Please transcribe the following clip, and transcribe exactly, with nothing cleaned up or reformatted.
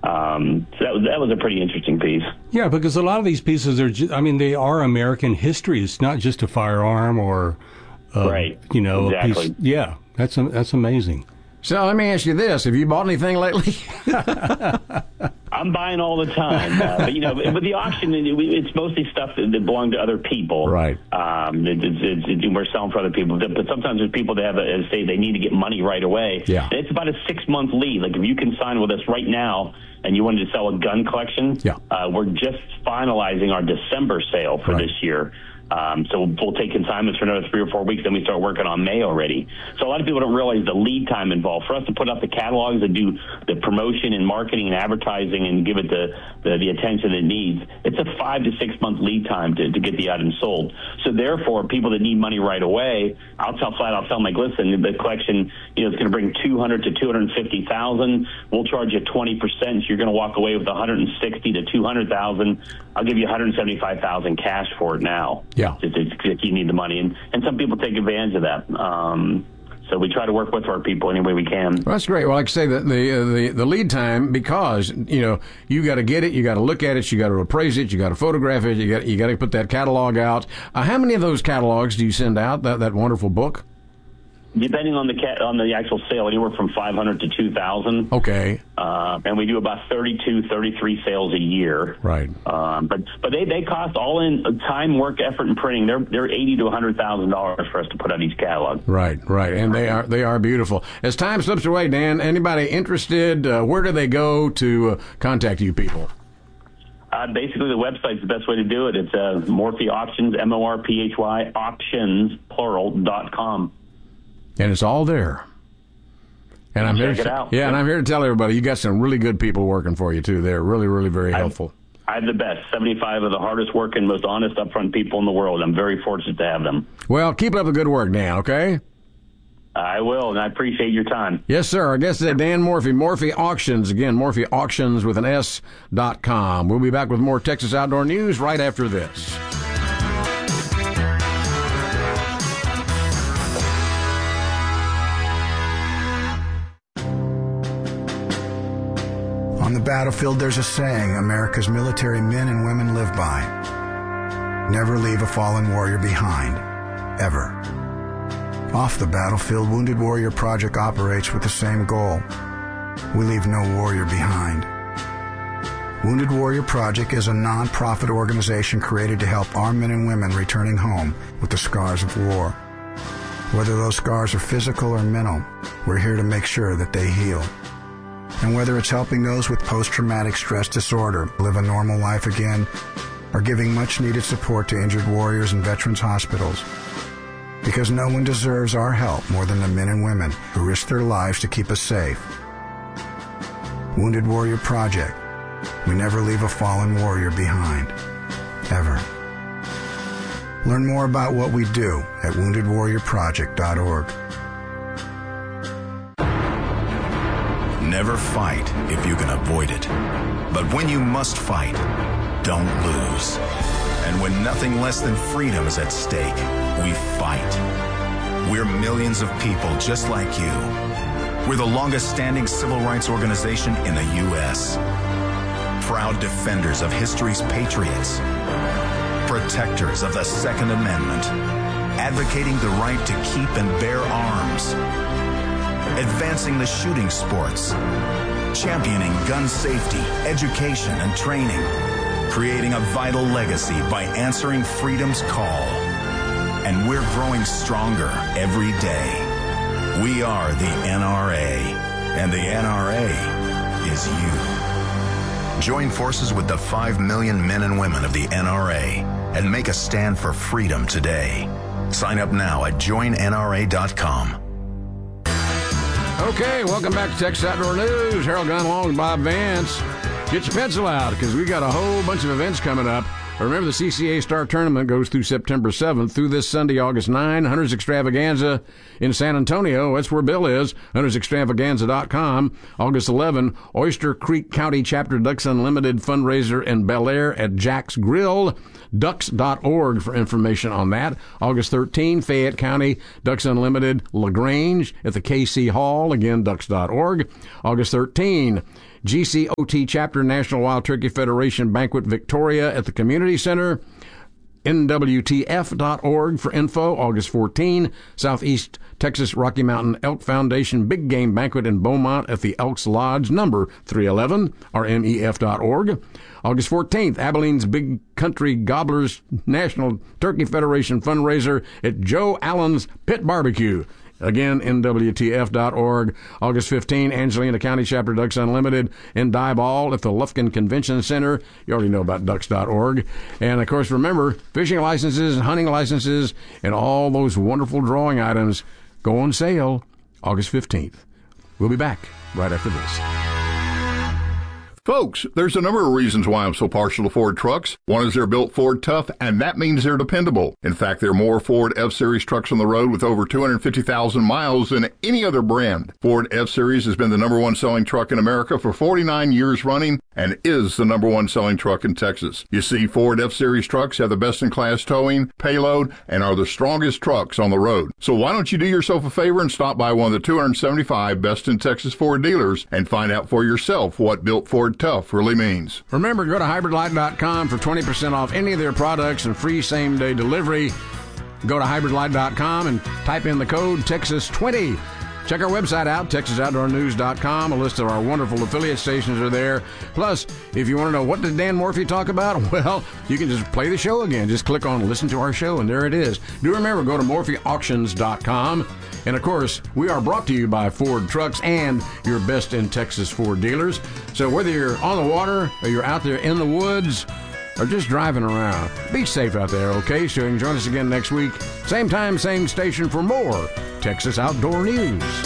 Um, so that was, that was a pretty interesting piece. Yeah, because a lot of these pieces are, ju- I mean, they are American history. It's not just a firearm or, uh, right. you know, exactly. a piece. Yeah, that's that's amazing. So let me ask you this: have you bought anything lately? I'm buying all the time, uh, but you know, with the auction, it, it's mostly stuff that, that belong to other people. Right. Um, it, it's, it's, we're selling for other people, but sometimes there's people that have a, say they need to get money right away. Yeah. It's about a six month lead. Like if you can sign with us right now and you wanted to sell a gun collection, yeah. uh, we're just finalizing our December sale for right. this year. Um, so we'll take consignments for another three or four weeks, then we start working on May already. So a lot of people don't realize the lead time involved. For us to put out the catalogs and do the promotion and marketing and advertising and give it the, the, the attention it needs, it's a five to six month lead time to, to get the item sold. So therefore, people that need money right away, I'll tell flat, I'll tell them, like, listen, the collection, you know, it's going to bring two hundred to two hundred fifty thousand. We'll charge you twenty percent. So you're going to walk away with one hundred sixty to two hundred thousand. I'll give you one hundred seventy-five thousand cash for it now. Yeah. If, if you need the money. And, and some people take advantage of that. Um, so we try to work with our people any way we can. Well, that's great. Well, like I say, the the, uh, the, the lead time, because, you know, you got to get it, you got to look at it, you got to appraise it, you got to photograph it, you got you got to put that catalog out. Uh, how many of those catalogs do you send out, that, that wonderful book? Depending on the cat, on the actual sale, anywhere from five hundred to two thousand. Okay. Uh, and we do about thirty-two, thirty-three sales a year. Right. Um, but but they, they cost all in time, work, effort, and printing. They're they're eighty to one hundred thousand dollars for us to put out each catalog. Right, right, and they are they are beautiful. As time slips away, Dan, anybody interested? Uh, where do they go to uh, contact you people? Uh, basically, the website's the best way to do it. It's uh, Morphy Auctions, M O R P H Y Auctions plural dot com. And it's all there. And I'm Check here it to, out. Yeah, and I'm here to tell everybody you got some really good people working for you too. They're really, really very helpful. I have the best. seventy-five of the hardest working, most honest, upfront people in the world. I'm very fortunate to have them. Well, keep up the good work, Dan, okay? I will, and I appreciate your time. Yes, sir. Our guest is Dan Morphy, Morphy Auctions. Again, Morphy Auctions with an S dot com. We'll be back with more Texas Outdoor News right after this. On the battlefield, there's a saying America's military men and women live by. Never leave a fallen warrior behind, ever. Off the battlefield, Wounded Warrior Project operates with the same goal. We leave no warrior behind. Wounded Warrior Project is a non-profit organization created to help our men and women returning home with the scars of war. Whether those scars are physical or mental, we're here to make sure that they heal. And whether it's helping those with post-traumatic stress disorder live a normal life again, or giving much-needed support to injured warriors in veterans' hospitals. Because no one deserves our help more than the men and women who risk their lives to keep us safe. Wounded Warrior Project. We never leave a fallen warrior behind. Ever. Learn more about what we do at wounded warrior project dot org. Never fight if you can avoid it. But when you must fight, don't lose. And when nothing less than freedom is at stake, we fight. We're millions of people just like you. We're the longest-standing civil rights organization in the U S Proud defenders of history's patriots. Protectors of the Second Amendment. Advocating the right to keep and bear arms. Advancing the shooting sports, championing gun safety, education, and training, creating a vital legacy by answering freedom's call. And we're growing stronger every day. We are the N R A, and the N R A is you. Join forces with the five million men and women of the N R A and make a stand for freedom today. Sign up now at join N R A dot com. Okay, welcome back to Texas Outdoor News. Harold Gunn along with Bob Vance. Get your pencil out because we got a whole bunch of events coming up. Remember, the C C A Star Tournament goes through September seventh through this Sunday, August ninth. Hunters Extravaganza in San Antonio. That's where Bill is. hunters extravaganza dot com. August eleventh, Oyster Creek County Chapter Ducks Unlimited fundraiser in Bel Air at Jack's Grill. ducks dot org for information on that. August thirteenth, Fayette County Ducks Unlimited LaGrange at the K C Hall. Again, ducks dot org. August thirteenth, G C O T Chapter National Wild Turkey Federation Banquet Victoria at the Community Center. N W T F dot org for info, August fourteenth. Southeast Texas Rocky Mountain Elk Foundation Big Game Banquet in Beaumont at the Elks Lodge, number three eleven, R M E F dot org. August fourteenth, Abilene's Big Country Gobblers National Turkey Federation fundraiser at Joe Allen's Pit Barbecue. Again, N W T F dot org. August fifteenth, Angelina County Chapter Ducks Unlimited in Diboll at the Lufkin Convention Center. You already know about ducks dot org. And, of course, remember, fishing licenses, hunting licenses, and all those wonderful drawing items go on sale August fifteenth. We'll be back right after this. Folks, there's a number of reasons why I'm so partial to Ford trucks. One is they're built Ford tough, and that means they're dependable. In fact, there are more Ford F-Series trucks on the road with over two hundred fifty thousand miles than any other brand. Ford F-Series has been the number one selling truck in America for forty-nine years running and is the number one selling truck in Texas. You see, Ford F-Series trucks have the best-in-class towing, payload, and are the strongest trucks on the road. So why don't you do yourself a favor and stop by one of the two hundred seventy-five best-in-Texas Ford dealers and find out for yourself what built Ford tough really means. Remember, go to hybrid light dot com for twenty percent off any of their products and free same-day delivery. Go to hybrid light dot com and type in the code Texas twenty. Check our website out, texas outdoor news dot com. A list of our wonderful affiliate stations are there. Plus, if you want to know what did Dan Morphy talk about, well, you can just play the show again. Just click on Listen to Our Show, and there it is. Do remember, go to morphy auctions dot com. And, of course, we are brought to you by Ford Trucks and your best in Texas Ford dealers. So whether you're on the water or you're out there in the woods or just driving around, be safe out there, okay? So you can join us again next week. Same time, same station for more Texas Outdoor News.